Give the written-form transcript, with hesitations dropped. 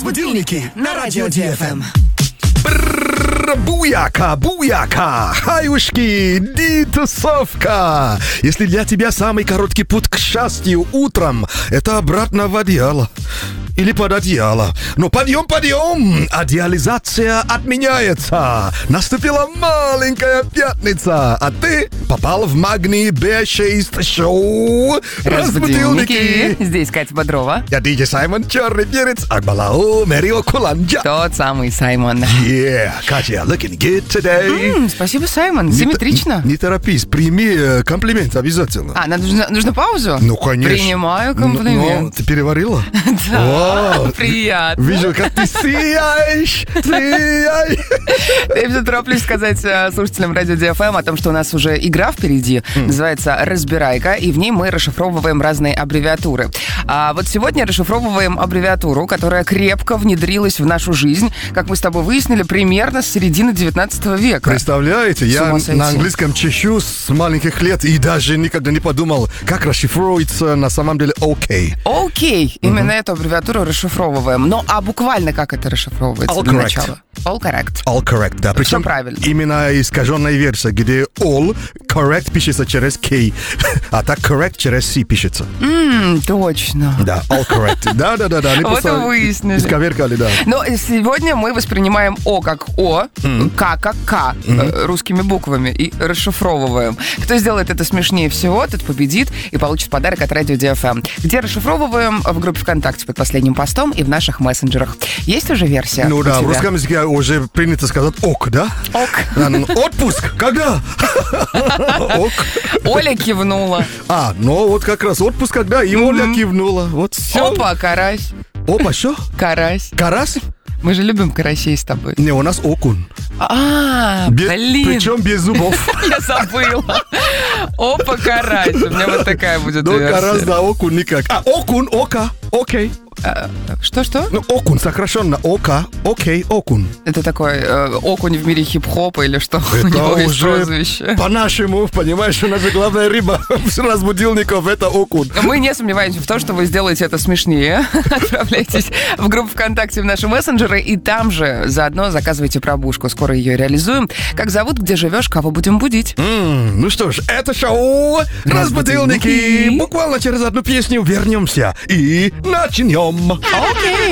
Разбудилники на радио ДФМ. Буяка, буяка, хаюшки, тусовка. Если для тебя самый короткий путь к счастью утром, это обратно в одеяло. Или под одеяло. Но подъем, одеализация отменяется. Наступила маленькая пятница, а ты попал в Магний Б6 шоу «Разбудилники». Здесь Катя Бодрова. Я диджей Саймон, черный перец, Акбалао, Мэрио Куланджа. Тот самый Саймон. Yeah, Катя, looking good today. Спасибо, Саймон. Симметрично. Не торопись, прими комплимент обязательно. Нужно паузу? Ну, конечно. Принимаю комплимент. Ну, ты переварила? Да. Приятно. Вижу, как ты сияешь. Я тороплюсь сказать слушателям радио ДФМ о том, что у нас уже игра впереди. Называется «Разбирайка», и в ней мы расшифровываем разные аббревиатуры. А вот сегодня расшифровываем аббревиатуру, которая крепко внедрилась в нашу жизнь, как мы с тобой выяснили, примерно с середины 19 века. Представляете, я на английском чищу с маленьких лет и даже никогда не подумал, как расшифровывается на самом деле «окей». «Окей». Именно эту аббревиатуру расшифровываем. Ну, а буквально как это расшифровывается для начала? All correct. All correct, да. Причем правильно. Именно искаженная версия, где all correct пишется через K, а так correct через C пишется. Точно. Да, all correct. Да. Вот и выяснили. Исковеркали, да. Но сегодня мы воспринимаем О как О, К как К, русскими буквами, и расшифровываем. Кто сделает это смешнее всего, тот победит и получит подарок от радио ДФМ. Где расшифровываем в группе ВКонтакте под последним постом и в наших мессенджерах. Есть уже версия? Ну да, в русском языке уже принято сказать ок, да? Ок. Отпуск, когда? Ок. Оля кивнула. Ну вот как раз отпуск, когда и Оля кивнула. Вот все. Опа, карась. Опа, что? Карась. Карась? Мы же любим карасей с тобой. Не, у нас окунь. Блин. Причем без зубов. Я забыла. Опа, карась. У меня вот такая будет версия. Карась, да, окунь никак. Окунь, ока, окей. Что? Ну, окунь, сокращенно ока, окей, окунь. Это такой окунь в мире хип-хопа или что? Это у него есть уже прозвище. По-нашему, понимаешь, наша главная рыба с разбудилников — это окунь. Мы не сомневаемся в том, что вы сделаете это смешнее. Отправляйтесь в группу ВКонтакте в наши мессенджеры, и там же заодно заказывайте пробушку. Скоро ее реализуем. Как зовут, где живешь, кого будем будить? Ну что ж, это шоу «Разбудилники». Буквально через одну песню вернемся и начнем. Окей.